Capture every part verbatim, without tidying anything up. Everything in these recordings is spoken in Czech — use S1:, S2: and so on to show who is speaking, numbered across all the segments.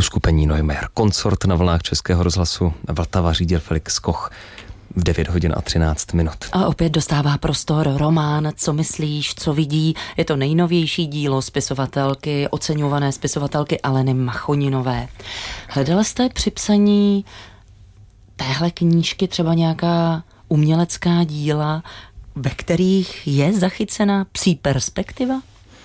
S1: uskupení Neumayer Konsort na vlnách Českého rozhlasu. Vltava řídil Felix Koch v devět hodin a třináct minut.
S2: A opět dostává prostor román Co myslíš, co vidí. Je to nejnovější dílo spisovatelky, oceňované spisovatelky Aleny Machoninové. Hledala jste při psaní téhle knížky třeba nějaká umělecká díla, ve kterých je zachycena psí perspektiva?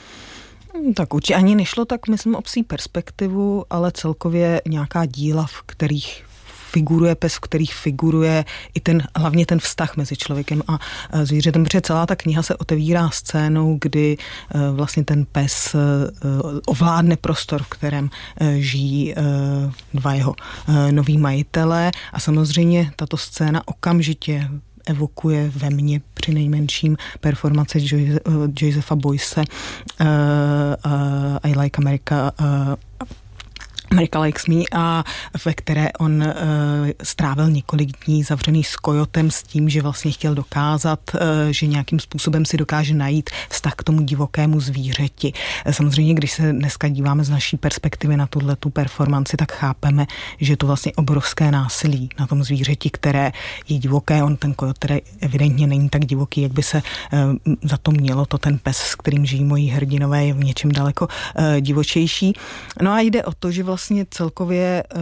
S3: Tak určitě ani nešlo tak, myslím, o psí perspektivu, ale celkově nějaká díla, v kterých figuruje pes, v kterých figuruje i ten, hlavně ten vztah mezi člověkem a zvířetem, protože celá ta kniha se otevírá scénou, kdy vlastně ten pes ovládne prostor, v kterém žijí dva jeho noví majitelé a samozřejmě tato scéna okamžitě evokuje ve mně při nejmenším performace Josepha Boyce uh, uh, I Like America uh, America Likes Me, a ve které on e, strávil několik dní zavřený s kojotem s tím, že vlastně chtěl dokázat, e, že nějakým způsobem si dokáže najít vztah k tomu divokému zvířeti. E, samozřejmě, když se dneska díváme z naší perspektivy na tuhletu performanci, tak chápeme, že je to vlastně obrovské násilí na tom zvířeti, které je divoké. On ten kojot, který evidentně není tak divoký, jak by se e, za to mělo. To ten pes, s kterým žijí moji hrdinové, je v něčem daleko e, divočejší. No a jde o to, že vlastně Vlastně celkově e,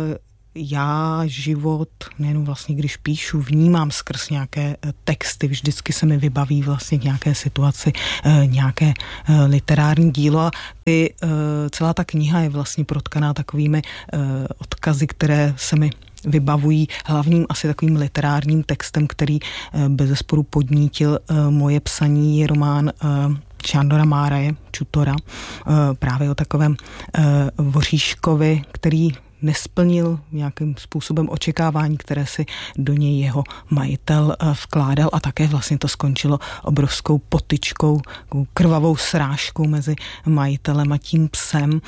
S3: já život, nejenom vlastně když píšu, vnímám skrz nějaké texty, vždycky se mi vybaví vlastně nějaké situaci, e, nějaké e, literární dílo a ty, e, celá ta kniha je vlastně protkaná takovými e, odkazy, které se mi vybavují hlavním asi takovým literárním textem, který e, bezesporu podnítil e, moje psaní, je román e, Šándora Máraje, Čutora, právě o takovém voříškovi, který nesplnil nějakým způsobem očekávání, které si do něj jeho majitel vkládal a také vlastně to skončilo obrovskou potyčkou, krvavou srážkou mezi majitelem a tím psem.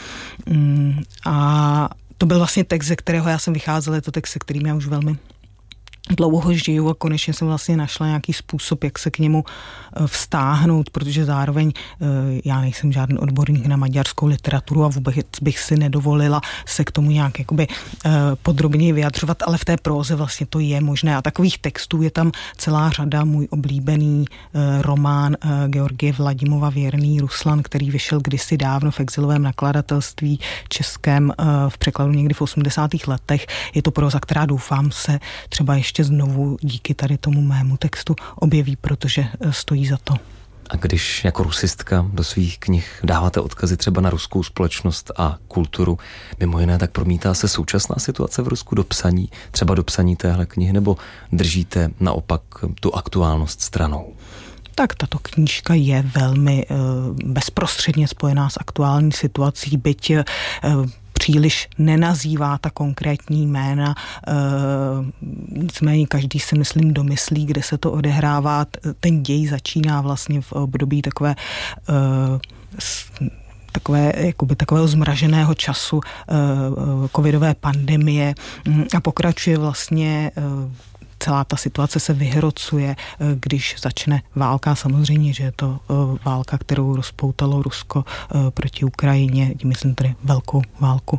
S3: A to byl vlastně text, ze kterého já jsem vycházela, je to text, se kterým já už velmi dlouho žiju a konečně jsem vlastně našla nějaký způsob, jak se k němu vztáhnout, protože zároveň já nejsem žádný odborník na maďarskou literaturu a vůbec bych si nedovolila se k tomu nějak jakoby podrobněji vyjadřovat, ale v té próze vlastně to je možné a takových textů je tam celá řada. Můj oblíbený román Georgie Vladimova Věrný Ruslan, který vyšel kdysi dávno v exilovém nakladatelství českém v překladu někdy v osmdesátých letech. Je to próza, která doufám se třeba ještě znovu díky tady tomu mému textu objeví, protože stojí za to.
S1: A když jako rusistka do svých knih dáváte odkazy třeba na ruskou společnost a kulturu, mimo jiné, tak promítá se současná situace v Rusku do psaní, třeba do psaní téhle knihy, nebo držíte naopak tu aktuálnost stranou?
S3: Tak tato knížka je velmi uh, bezprostředně spojená s aktuální situací, byť uh, příliš nenazývá ta konkrétní jména, e, nicméně každý si myslím domyslí, kde se to odehrává. Ten děj začíná vlastně v období takové e, s, takové, jakoby takového zmraženého času e, covidové pandemie a pokračuje vlastně e, celá ta situace se vyhrocuje, když začne válka. Samozřejmě, že je to válka, kterou rozpoutalo Rusko proti Ukrajině, myslím tedy velkou válku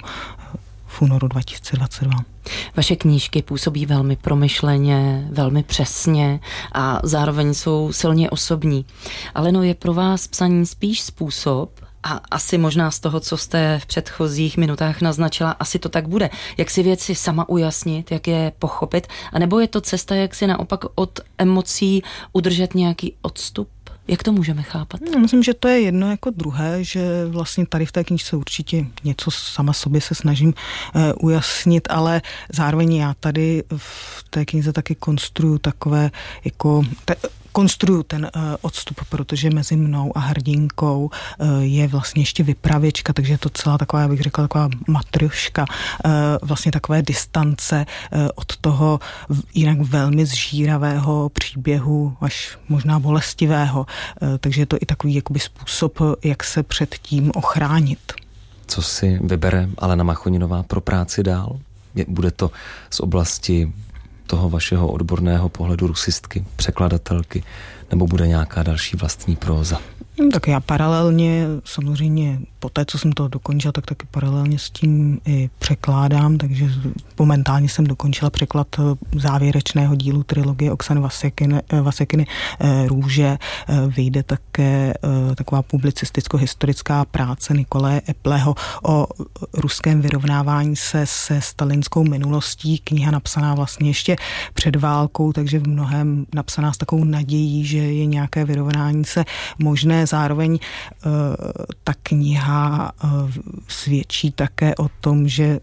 S3: v únoru dva tisíce dvacet dva.
S2: Vaše knížky působí velmi promyšleně, velmi přesně a zároveň jsou silně osobní. Ale no, je pro vás psaní spíš způsob, a asi možná z toho, co jste v předchozích minutách naznačila, asi to tak bude. Jak si věci sama ujasnit, jak je pochopit, anebo je to cesta, jak si naopak od emocí udržet nějaký odstup? Jak to můžeme chápat?
S3: Já myslím, že to je jedno jako druhé, že vlastně tady v té knížce určitě něco sama sobě se snažím uh, ujasnit, ale zároveň já tady v té knize taky konstruju takové jako... Te, konstruju ten uh, odstup, protože mezi mnou a hrdinkou uh, je vlastně ještě vypravěčka, takže je to celá taková, já bych řekla, taková matrioška, uh, vlastně takové distance uh, od toho jinak velmi zžíravého příběhu, až možná bolestivého. Uh, takže je to i takový jakoby způsob, jak se před tím ochránit.
S1: Co si vybere Alena Machoninová pro práci dál? Bude to z oblasti toho vašeho odborného pohledu rusistky, překladatelky, nebo bude nějaká další vlastní próza?
S3: Tak já paralelně, samozřejmě po té, co jsem to dokončila, tak taky paralelně s tím i překládám, takže momentálně jsem dokončila překlad závěrečného dílu trilogie Oksany Vasekiny, Vasekiny Růže. Vyjde také taková publicisticko-historická práce Nikolaje Epleho o ruském vyrovnávání se se stalinskou minulostí. Kniha napsaná vlastně ještě před válkou, takže v mnohém napsaná s takovou nadějí, že je nějaké vyrovnání se možné. Zároveň ta kniha svědčí také o tom, že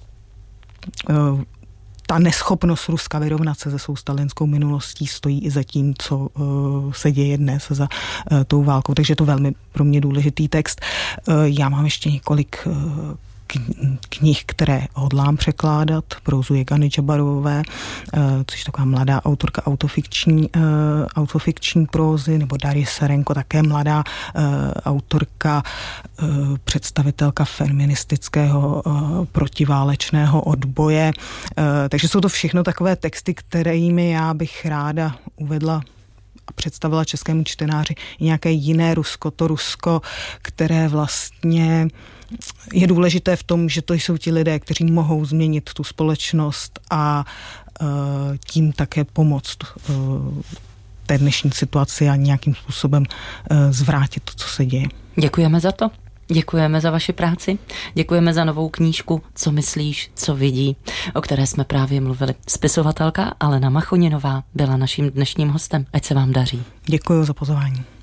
S3: ta neschopnost Ruska vyrovnat se se svou stalinskou minulostí stojí i za tím, co se děje dnes za tou válkou. Takže je to velmi pro mě důležitý text. Já mám ještě několik knih, které hodlám překládat, prózu Jegany Džabarové, což je taková mladá autorka autofikční, autofikční prózy, nebo Darje Serenko, také mladá autorka, představitelka feministického protiválečného odboje. Takže jsou to všechno takové texty, kterými já bych ráda uvedla a představila českému čtenáři i nějaké jiné Rusko, to Rusko, které vlastně je důležité v tom, že to jsou ti lidé, kteří mohou změnit tu společnost a uh, tím také pomoct uh, té dnešní situaci a nějakým způsobem uh, zvrátit to, co se děje.
S2: Děkujeme za to. Děkujeme za vaši práci, děkujeme za novou knížku Co myslíš, co vidí, o které jsme právě mluvili. Spisovatelka Alena Machoninová byla naším dnešním hostem. Ať se vám daří.
S3: Děkuji za pozvání.